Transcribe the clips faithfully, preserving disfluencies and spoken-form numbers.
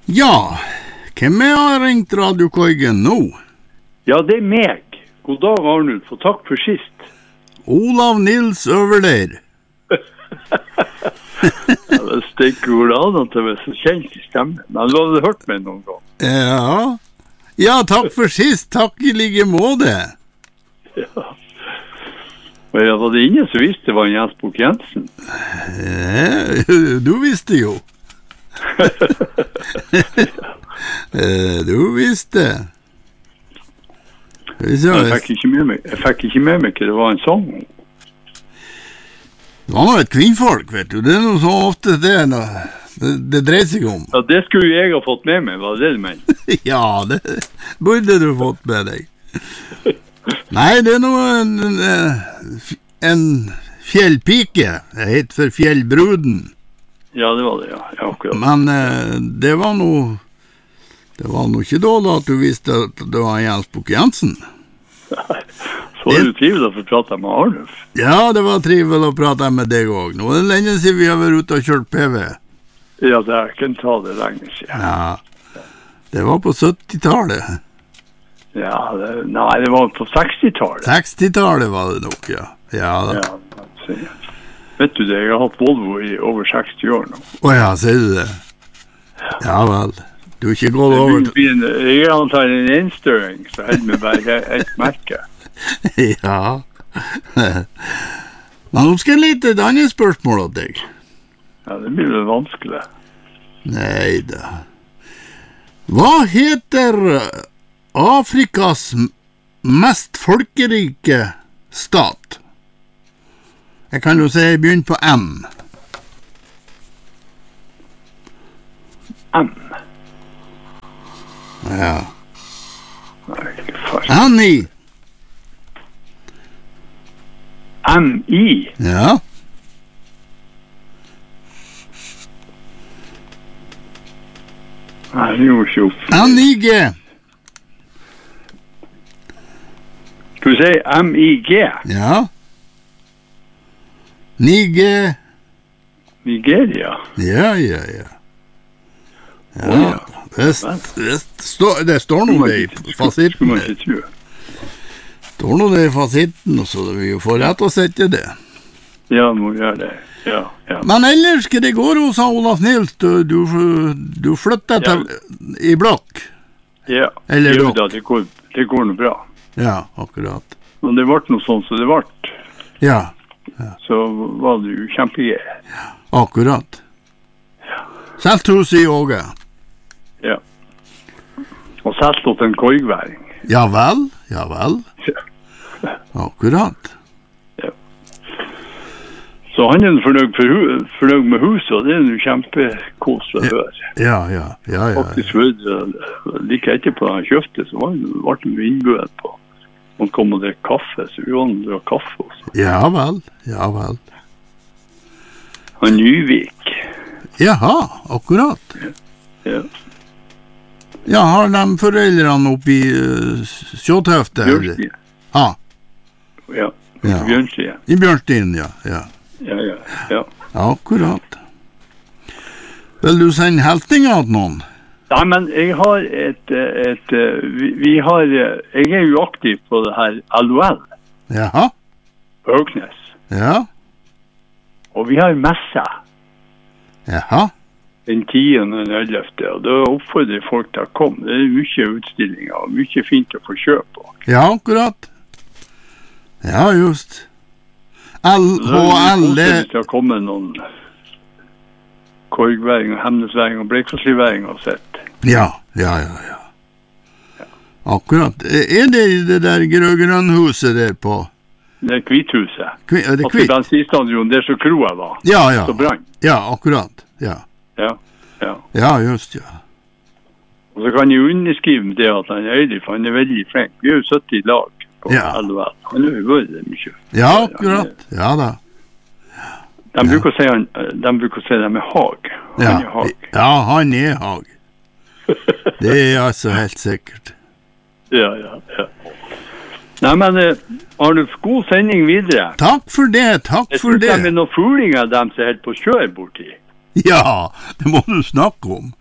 Ja, hvem er har ringt radiokoigen nå? Ja, det er meg. God dag, Arnulf, og takk for sist. Olav Nils Øverleir. Ja, det stikker ord an at det var så kjent i stemmen. Men du hadde hørt meg noen gang. Ja, ja, takk for sist. Takk I like måte. Ja. Men jeg var det ingen som visste det var Jens Bukk Jensen. Ja, du visste jo. Du visste. Jeg fikk ikke med meg, jeg fikk ikke med meg hva det var en sang om. Det var noe et kvinnfolk, vet du. Det er noe så ofte det, det, det dreier seg om. Ja, det skulle jeg ha fått med meg, var det det du mener? Ja, det burde du fått med deg. Nei, det er noe en, en fjellpike. Det heter for Fjellbruden. Ja, det var det, ja. Ja, akkurat. Men det var noe det var noe ikke dårlig at du visste at det var Jens Bukk Jensen. Så var det trivelig å få prate med Arnulf. Ja, det var trivelig å prate med deg også. Nå er det lenge siden vi har vært ute og kjørt P V. Ja, det er ikke en ta det lenge siden. Ja, det var på syttitallet. Ja, det, nei, det var på sekstitallet. sekstitallet var det nok, ja. Ja, da. Ja, vet du det, jeg har hatt Volvo I over seksti år nå. Åja, sier du det? Ja vel. Du har ikke gått over til... Jeg antar en innstøring, så held meg bare et merke. Ja. Men nå skal jeg lite et annet spørsmål av deg. Ja, det blir vel vanskelig. Neida. Hva heter Afrikas mest folkerike stat? Jeg kan jo si jeg begynner på M. M? Ja. Nei, ikke fast. Annie. M-I? Ja. Nei, det gjorde ikke opp. Annie-G. Skal du si M-I-G? Ja. Niger. Nigeria? Ja, ja, ja. Ja, ja. Det, det, står, det står noe I fasitten. Skulle man ikke tro. Det står noe det I fasitten, så vi får rett og slett til det. Ja, må gjøre det. Ja, ja. Men ellers skal det gå, sa Olaf Nils. Du, du, du flyttet Ja. til, I blokk. Ja, Eller jo, blokk. da, det går, det går noe bra. Ja, akkurat. Men det ble noe sånn som det ble. Ja, Så var det jo kjempegøy. akkurat. Selv hos I Åge. Ja. Og selv åt en koigværing. Ja vel, ja vel. Ja. Akkurat. Ja. Så han er fornøyd, for, hu- fornøyd med huset, og det er jo kjempekos å høre. Ja, ja, ja, ja. Faktisk for uh, like etterpå han kjøpte, så var han ble han vinduet på. Han kom og drekk kaffe, så vi var han drakk kaffe også. Ja vel, ja vel. Han Nyvik. Jaha, akkurat. Ja. Ja, har de foreldrene oppe I uh, Sjåtøfte? Bjørnstien. Ja, Ja. Ja. Bjørnstien. I Bjørnstien, ja, ja. Ja, ja, ja. Akkurat. Vil du sende heltinger til noen? Nei, men jeg har et, et, vi, vi har, jeg er jo aktiv på det her L O L, Jaha, Høgnes, ja, og vi har messe jaha, den tiende og den ellevte, og da oppfordrer folk til å komme. Det er mye utstillinger og mye fint å få kjøpe på. ja, akkurat. Ja, just. L H L, Det det... er til å komme noen korgværing og hemnesværing og brekkforsliværing og sett. Ja, ja, ja, ja. Akkurat. Er det I det der grønhuset der på... Det er Kvithuset. Kvi, er det Altså kvitt? bensinstadion, der så kroa var. Ja, ja. Så brann. Ja, akkurat. Ja, Ja, ja. ja, just, ja. Og så kan jeg underskrive med det at han er øylig, for han er veldig flink. Vi er jo sytti lag på Ja. L O L. Han har jo vært det mye. Ja, akkurat. Ja, da. De bruker å si han, de bruker å si dem er Hag. Han Ja, er Hag. ja han er Hag. Det er altså helt sikkert. Ja, ja, ja. Nei, men eh, Arnulf, god sending videre. Takk for det, takk Jeg for synes det. de er noen fulinger dem som er helt på kjør borti. Ja, det må du snakke om.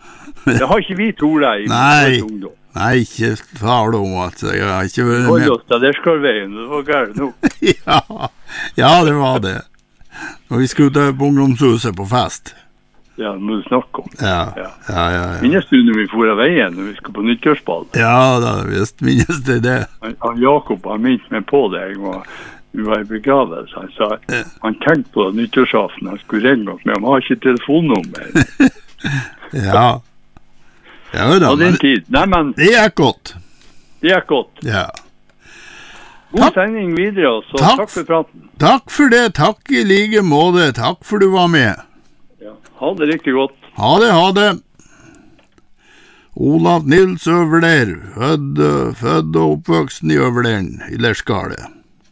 Det har ikke vi Tora i Nei. ungdom. Nei, ikke far om, altså. Jeg har ikke vært Hold med. oss da, der skal veien, det var galt nå. ja. ja, det var det. Og vi skulle ta på ungdomshuset på fest. Ja, det må du snakke om. Ja, ja, ja. ja, ja. Minnes du når vi for av veien, når vi skulle på nyttårsball? Ja, da visst minnes det det. Han, han Jakob har minnet meg på det en gang. Vi var i begravelse. Han sa, han tenkte på nyttårsaften, han skulle ringe oss, men han har ikke telefonnummer. ja. Ja, da, ja, den tid. Nei, men... Det er godt. Det er godt. Ja. God Takk. sending videre, så Takk. takk for praten. Takk for det, takk i like måte. Takk for du var med. Ja. Ha det riktig godt. Ha det, ha det. Olav Nils Øverler, fødd, fødd og oppvoksen i Øverleren, i Lerskale.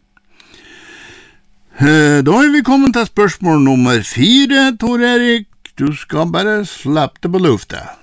Da er vi kommet til spørsmål nummer fire, Tor Erik. Du skal bare slippe det på lufta.